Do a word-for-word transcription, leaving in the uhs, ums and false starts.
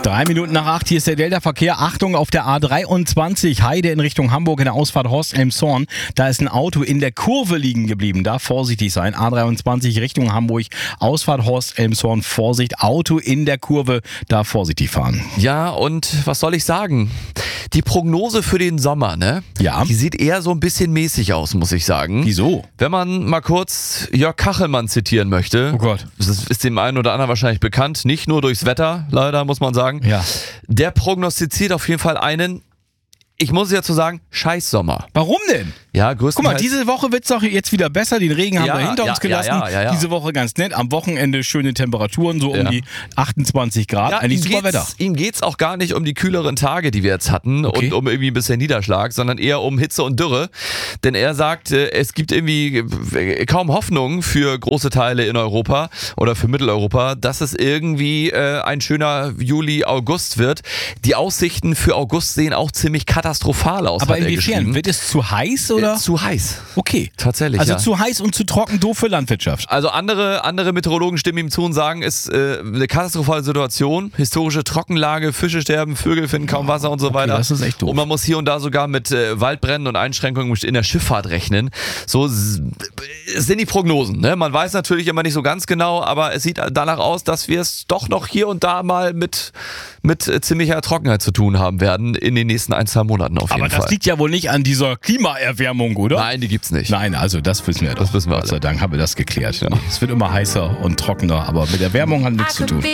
Drei Minuten nach acht, hier ist der Delta-Verkehr. Achtung, auf der A dreiundzwanzig, Heide in Richtung Hamburg in der Ausfahrt Horst-Elmshorn. Da ist ein Auto in der Kurve liegen geblieben. Da vorsichtig sein. A dreiundzwanzig Richtung Hamburg, Ausfahrt Horst-Elmshorn. Vorsicht, Auto in der Kurve. Da vorsichtig fahren. Ja, und was soll ich sagen? Die Prognose für den Sommer, ne? Ja. Die sieht eher so ein bisschen mäßig aus, muss ich sagen. Wieso? Wenn man mal kurz Jörg Kachelmann zitieren möchte. Oh Gott. Das ist dem einen oder anderen wahrscheinlich bekannt. Nicht nur durchs Wetter, leider, muss man sagen. Ja. Der prognostiziert auf jeden Fall einen, ich muss ja zu sagen, Scheißsommer. Warum denn? Ja, Guck größtenteils. mal, diese Woche wird's doch jetzt wieder besser. Den Regen haben Ja, wir hinter ja, uns gelassen. ja, ja, ja, ja. Diese Woche ganz nett. Am Wochenende schöne Temperaturen, so um Ja. die achtundzwanzig Grad. Ja, Eigentlich ihm super geht's, Wetter. ihm geht's auch gar nicht um die kühleren Tage, die wir jetzt hatten Okay. und um irgendwie ein bisschen Niederschlag, sondern eher um Hitze und Dürre. Denn er sagt, äh, es gibt irgendwie äh, kaum Hoffnung für große Teile in Europa oder für Mitteleuropa, dass es irgendwie äh, ein schöner Juli, August wird. Die Aussichten für August sehen auch ziemlich katastrophal aus, Aber hat er inwiefern? geschrieben. Wird es zu heiß oder? Äh, Zu heiß. Okay. Tatsächlich, Also ja. zu heiß und zu trocken, doof für Landwirtschaft. Also andere, andere Meteorologen stimmen ihm zu und sagen, es ist äh, eine katastrophale Situation, historische Trockenlage, Fische sterben, Vögel finden kaum Wasser und so Okay, weiter. das ist echt doof. Und man muss hier und da sogar mit äh, Waldbränden und Einschränkungen in der Schifffahrt rechnen. So s- sind die Prognosen. Ne? Man weiß natürlich immer nicht so ganz genau, aber es sieht danach aus, dass wir es doch noch hier und da mal mit, mit äh, ziemlicher Trockenheit zu tun haben werden in den nächsten ein, zwei Monaten auf jeden Aber Fall. das liegt ja wohl nicht an dieser Klimaerwärmung, oder? Nein, die gibt's nicht. Nein, also das wissen wir doch. Das wissen wir Gott sei alle. Dank haben wir das geklärt. Es wird immer heißer und trockener, aber mit Erwärmung hat nichts zu tun.